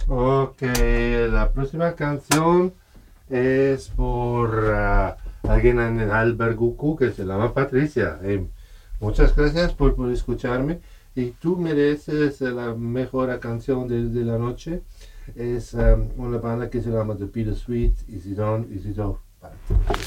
Ok, la próxima canción es por alguien en el alberguco que se llama Patricia. Muchas gracias por escucharme y tú mereces la mejor canción de la noche. Es una banda que se llama The Bittersweet Sweet Isidore.